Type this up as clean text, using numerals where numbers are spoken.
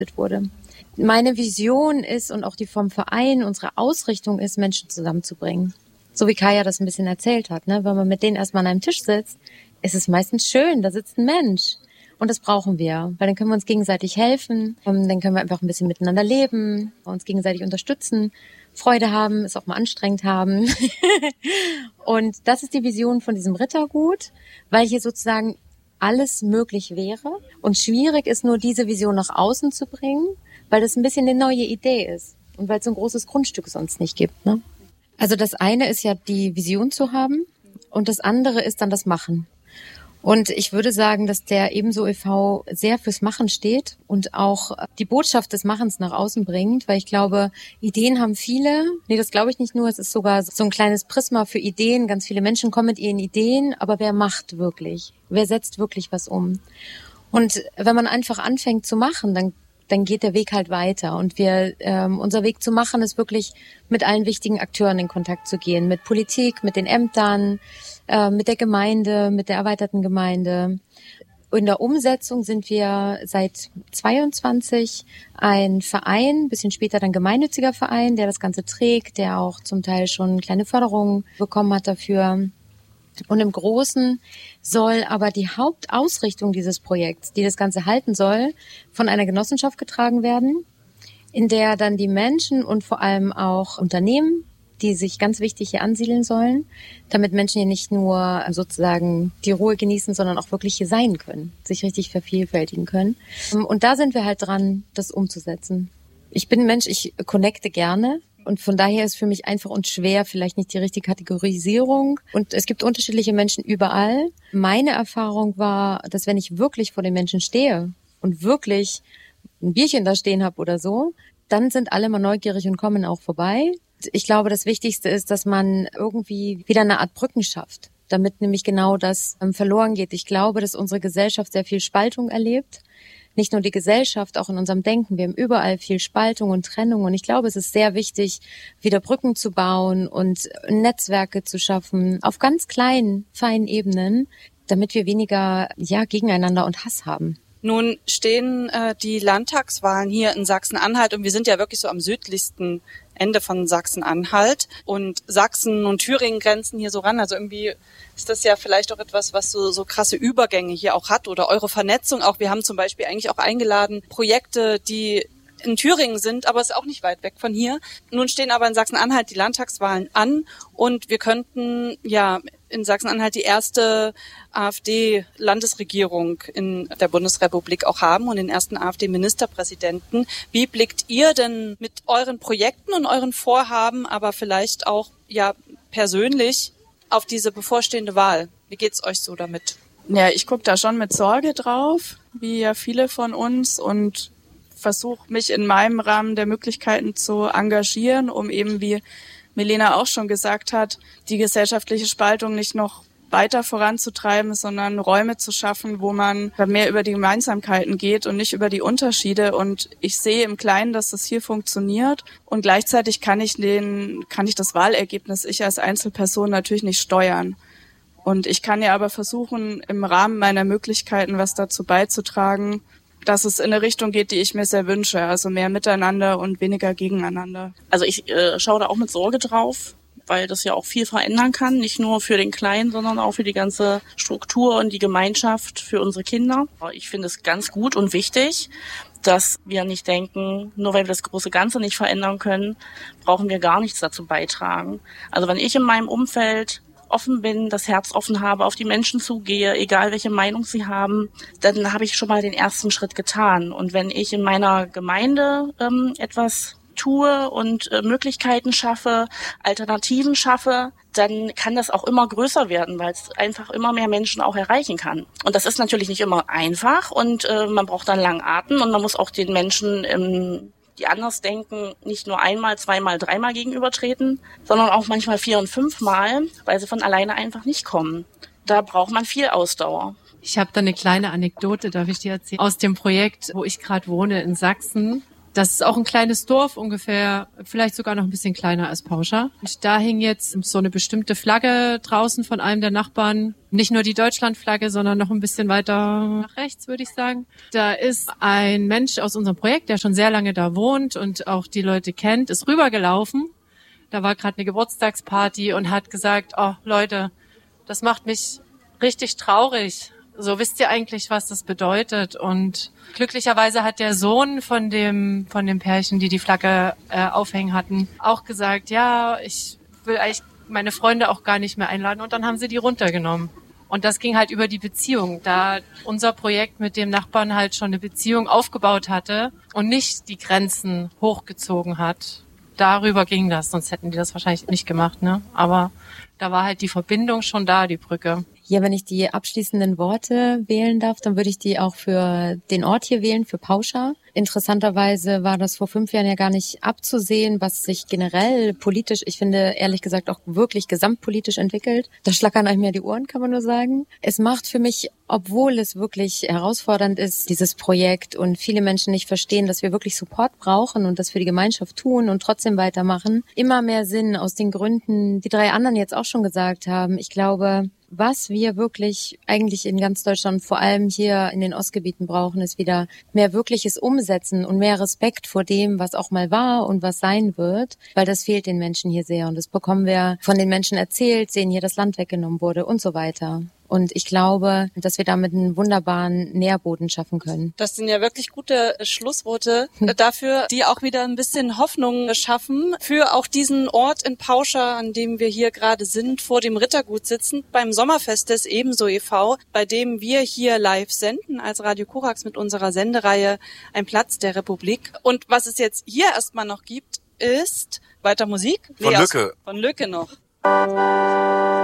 wurde. Meine Vision ist und auch die vom Verein, unsere Ausrichtung ist, Menschen zusammenzubringen. So wie Kaya das ein bisschen erzählt hat, ne? Wenn man mit denen erstmal an einem Tisch sitzt, ist es meistens schön, da sitzt ein Mensch. Und das brauchen wir, weil dann können wir uns gegenseitig helfen, dann können wir einfach ein bisschen miteinander leben, uns gegenseitig unterstützen, Freude haben, es auch mal anstrengend haben. Und das ist die Vision von diesem Rittergut, weil hier sozusagen alles möglich wäre. Und schwierig ist nur, diese Vision nach außen zu bringen, weil das ein bisschen eine neue Idee ist und weil es so ein großes Grundstück sonst nicht gibt, ne? Also das eine ist ja, die Vision zu haben und das andere ist dann das Machen. Und ich würde sagen, dass der Ebenso e.V. sehr fürs Machen steht und auch die Botschaft des Machens nach außen bringt, weil ich glaube, Ideen haben viele. Nee, das glaube ich nicht nur, es ist sogar so ein kleines Prisma für Ideen. Ganz viele Menschen kommen mit ihren Ideen, aber wer macht wirklich? Wer setzt wirklich was um? Und wenn man einfach anfängt zu machen, dann geht der Weg halt weiter. Und unser Weg zu machen ist wirklich, mit allen wichtigen Akteuren in Kontakt zu gehen. Mit Politik, mit den Ämtern, mit der Gemeinde, mit der erweiterten Gemeinde. In der Umsetzung sind wir seit 22 ein Verein, ein bisschen später dann gemeinnütziger Verein, der das Ganze trägt, der auch zum Teil schon kleine Förderungen bekommen hat dafür. Und im Großen soll aber die Hauptausrichtung dieses Projekts, die das Ganze halten soll, von einer Genossenschaft getragen werden, in der dann die Menschen und vor allem auch Unternehmen, die sich ganz wichtig hier ansiedeln sollen, damit Menschen hier nicht nur sozusagen die Ruhe genießen, sondern auch wirklich hier sein können, sich richtig vervielfältigen können. Und da sind wir halt dran, das umzusetzen. Ich bin ein Mensch, ich connecte gerne. Und von daher ist für mich einfach und schwer vielleicht nicht die richtige Kategorisierung. Und es gibt unterschiedliche Menschen überall. Meine Erfahrung war, dass wenn ich wirklich vor den Menschen stehe und wirklich ein Bierchen da stehen habe oder so, dann sind alle mal neugierig und kommen auch vorbei. Ich glaube, das Wichtigste ist, dass man irgendwie wieder eine Art Brücken schafft, damit nämlich genau das verloren geht. Ich glaube, dass unsere Gesellschaft sehr viel Spaltung erlebt. Nicht nur die Gesellschaft, auch in unserem Denken. Wir haben überall viel Spaltung und Trennung. Und ich glaube, es ist sehr wichtig, wieder Brücken zu bauen und Netzwerke zu schaffen auf ganz kleinen, feinen Ebenen, damit wir weniger gegeneinander und Hass haben. Nun stehen die Landtagswahlen hier in Sachsen-Anhalt und wir sind ja wirklich so am südlichsten Ende von Sachsen-Anhalt und Sachsen und Thüringen grenzen hier so ran. Also irgendwie ist das ja vielleicht auch etwas, was so krasse Übergänge hier auch hat oder eure Vernetzung auch. Wir haben zum Beispiel eigentlich auch eingeladen Projekte, die in Thüringen sind, aber es ist auch nicht weit weg von hier. Nun stehen aber in Sachsen-Anhalt die Landtagswahlen an und wir könnten ja in Sachsen-Anhalt die erste AfD-Landesregierung in der Bundesrepublik auch haben und den ersten AfD-Ministerpräsidenten. Wie blickt ihr denn mit euren Projekten und euren Vorhaben, aber vielleicht auch persönlich auf diese bevorstehende Wahl? Wie geht's euch so damit? Ja, ich gucke da schon mit Sorge drauf, wie ja viele von uns, und versuche mich in meinem Rahmen der Möglichkeiten zu engagieren, um eben, wie Milena auch schon gesagt hat, die gesellschaftliche Spaltung nicht noch weiter voranzutreiben, sondern Räume zu schaffen, wo man mehr über die Gemeinsamkeiten geht und nicht über die Unterschiede. Und ich sehe im Kleinen, dass das hier funktioniert. Und gleichzeitig kann ich das Wahlergebnis, ich als Einzelperson, natürlich nicht steuern. Und ich kann ja aber versuchen, im Rahmen meiner Möglichkeiten was dazu beizutragen, dass es in eine Richtung geht, die ich mir sehr wünsche. Also mehr miteinander und weniger gegeneinander. Also ich schaue da auch mit Sorge drauf, weil das ja auch viel verändern kann. Nicht nur für den Kleinen, sondern auch für die ganze Struktur und die Gemeinschaft, für unsere Kinder. Ich finde es ganz gut und wichtig, dass wir nicht denken, nur weil wir das große Ganze nicht verändern können, brauchen wir gar nichts dazu beitragen. Also wenn ich in meinem Umfeld offen bin, das Herz offen habe, auf die Menschen zugehe, egal welche Meinung sie haben, dann habe ich schon mal den ersten Schritt getan. Und wenn ich in meiner Gemeinde etwas tue und Möglichkeiten schaffe, Alternativen schaffe, dann kann das auch immer größer werden, weil es einfach immer mehr Menschen auch erreichen kann. Und das ist natürlich nicht immer einfach und man braucht dann langen Atem und man muss auch den Menschen die anders denken, nicht nur einmal, zweimal, dreimal gegenübertreten, sondern auch manchmal 4- und 5-mal, weil sie von alleine einfach nicht kommen. Da braucht man viel Ausdauer. Ich habe da eine kleine Anekdote, darf ich dir erzählen, aus dem Projekt, wo ich gerade wohne in Sachsen. Das ist auch ein kleines Dorf, ungefähr, vielleicht sogar noch ein bisschen kleiner als Pauscha. Und da hing jetzt so eine bestimmte Flagge draußen von einem der Nachbarn. Nicht nur die Deutschlandflagge, sondern noch ein bisschen weiter nach rechts, würde ich sagen. Da ist ein Mensch aus unserem Projekt, der schon sehr lange da wohnt und auch die Leute kennt, ist rübergelaufen. Da war gerade eine Geburtstagsparty und hat gesagt, oh Leute, das macht mich richtig traurig. So, wisst ihr eigentlich, was das bedeutet? Und glücklicherweise hat der Sohn von dem Pärchen, die Flagge aufhängen hatten, auch gesagt, ja, ich will eigentlich meine Freunde auch gar nicht mehr einladen. Und dann haben sie die runtergenommen. Und das ging halt über die Beziehung, da unser Projekt mit dem Nachbarn halt schon eine Beziehung aufgebaut hatte und nicht die Grenzen hochgezogen hat. Darüber ging das, sonst hätten die das wahrscheinlich nicht gemacht, ne? Aber da war halt die Verbindung schon da, die Brücke. Ja, wenn ich die abschließenden Worte wählen darf, dann würde ich die auch für den Ort hier wählen, für Pauscha. Interessanterweise war das vor 5 Jahren ja gar nicht abzusehen, was sich generell politisch, ich finde ehrlich gesagt auch wirklich gesamtpolitisch entwickelt. Da schlackern einem ja die Ohren, kann man nur sagen. Es macht für mich, obwohl es wirklich herausfordernd ist, dieses Projekt und viele Menschen nicht verstehen, dass wir wirklich Support brauchen und das für die Gemeinschaft tun und trotzdem weitermachen, immer mehr Sinn aus den Gründen, die 3 anderen jetzt auch schon gesagt haben. Ich glaube, was wir wirklich eigentlich in ganz Deutschland, vor allem hier in den Ostgebieten brauchen, ist wieder mehr wirkliches Umsetzen und mehr Respekt vor dem, was auch mal war und was sein wird, weil das fehlt den Menschen hier sehr und das bekommen wir von den Menschen erzählt, sehen hier, das Land weggenommen wurde und so weiter. Und ich glaube, dass wir damit einen wunderbaren Nährboden schaffen können. Das sind ja wirklich gute Schlussworte dafür, die auch wieder ein bisschen Hoffnung schaffen für auch diesen Ort in Pauscha, an dem wir hier gerade sind, vor dem Rittergut sitzend, beim Sommerfest des Ebenso e.V., bei dem wir hier live senden als Radio Korax mit unserer Sendereihe Ein Platz der Republik. Und was es jetzt hier erstmal noch gibt, ist weiter Musik. Von Lücke. Von Lücke noch.